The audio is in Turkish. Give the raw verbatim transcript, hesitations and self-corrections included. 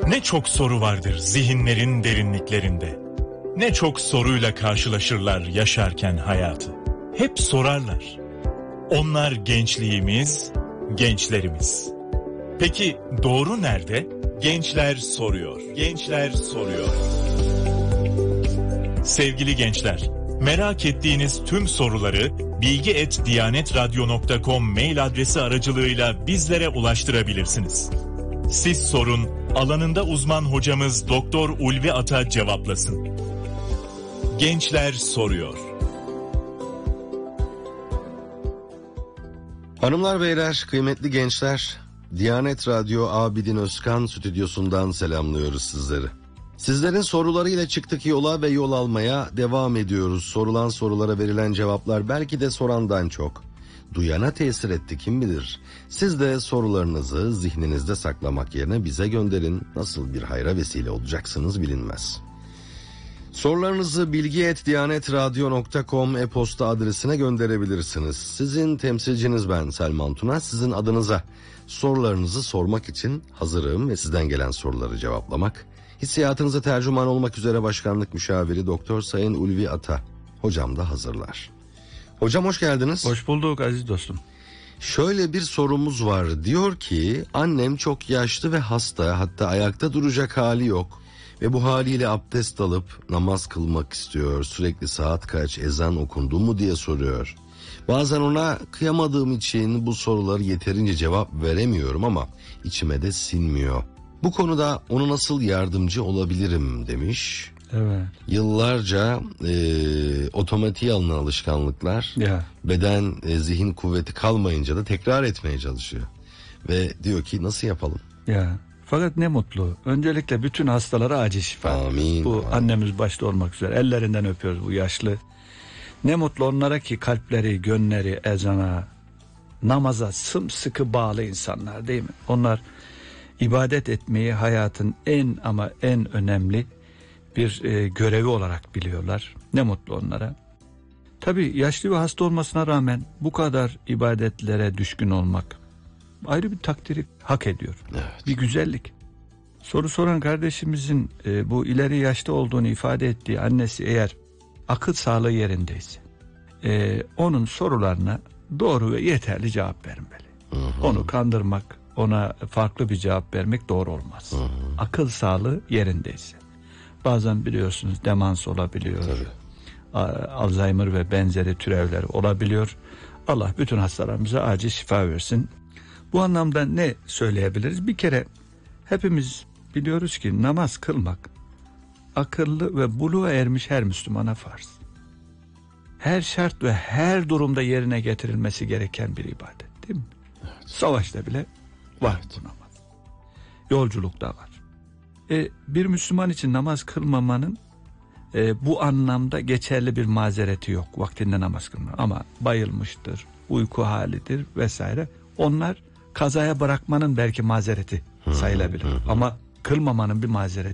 Ne çok soru vardır zihinlerin derinliklerinde. Ne çok soruyla karşılaşırlar yaşarken hayatı. Hep sorarlar. Onlar gençliğimiz, gençlerimiz. Peki doğru nerede? Gençler soruyor. Gençler soruyor. Sevgili gençler, merak ettiğiniz tüm soruları bilgi et diyanet radyo nokta com mail adresi aracılığıyla bizlere ulaştırabilirsiniz. Siz sorun, alanında uzman hocamız Doktor Ulvi Ata cevaplasın. Gençler soruyor. Hanımlar beyler, kıymetli gençler, Diyanet Radyo Abidin Özkan stüdyosundan selamlıyoruz sizleri. Sizlerin sorularıyla çıktık yola ve yol almaya devam ediyoruz. Sorulan sorulara verilen cevaplar belki de sorandan çok duyana tesir etti, kim bilir. Siz de sorularınızı zihninizde saklamak yerine bize gönderin. Nasıl bir hayra vesile olacaksınız bilinmez. Sorularınızı bilgi et diyanet radyo nokta com e-posta adresine gönderebilirsiniz. Sizin temsilciniz ben Selman Tuna. Sizin adınıza sorularınızı sormak için hazırım ve sizden gelen soruları cevaplamak. Hissiyatınıza tercüman olmak üzere başkanlık müşaviri Doktor Sayın Ulvi Ata hocam da hazırlar. Hocam hoş geldiniz. Hoş bulduk aziz dostum. Şöyle bir sorumuz var. Diyor ki annem çok yaşlı ve hasta, hatta ayakta duracak hali yok. Ve bu haliyle abdest alıp namaz kılmak istiyor. Sürekli saat kaç, ezan okundu mu diye soruyor. Bazen ona kıyamadığım için bu soruları yeterince cevap veremiyorum ama içime de sinmiyor. Bu konuda ona nasıl yardımcı olabilirim demiş. Evet. Yıllarca e, otomatiğe alınan alışkanlıklar, ya. beden, e, zihin kuvveti kalmayınca da tekrar etmeye çalışıyor. Ve diyor ki nasıl yapalım? Ya. Fakat ne mutlu. Öncelikle bütün hastalara acil şifa. Amin. Bu amin. annemiz başta olmak üzere ellerinden öpüyoruz bu yaşlı. Ne mutlu onlara ki kalpleri, gönleri ezana, namaza sımsıkı bağlı insanlar, değil mi? Onlar ibadet etmeyi hayatın en ama en önemli bir e, görevi olarak biliyorlar. Ne mutlu onlara. Tabii yaşlı ve hasta olmasına rağmen bu kadar ibadetlere düşkün olmak ayrı bir takdiri hak ediyor. Evet. Bir güzellik. Soru soran kardeşimizin e, bu ileri yaşta olduğunu ifade ettiği annesi eğer akıl sağlığı yerindeyse e, onun sorularına doğru ve yeterli cevap vermeli. Hı hı. Onu kandırmak, ona farklı bir cevap vermek doğru olmaz. Hı hı. Akıl sağlığı yerindeyse. Bazen biliyorsunuz demans olabiliyor. Tabii. Alzheimer ve benzeri türevler olabiliyor. Allah bütün hastalarımıza acil şifa versin. Bu anlamda ne söyleyebiliriz? Bir kere hepimiz biliyoruz ki namaz kılmak akıllı ve buluğa ermiş her Müslümana farz. Her şart ve her durumda yerine getirilmesi gereken bir ibadet, değil mi? Evet. Savaşta bile var evet. Bu namaz. Yolculukta var. E, bir Müslüman için namaz kılmamanın e, bu anlamda geçerli bir mazereti yok. Vaktinde namaz kılma. Ama bayılmıştır, uyku halidir vesaire. Onlar kazaya bırakmanın belki mazereti sayılabilir. Ama kılmamanın bir mazereti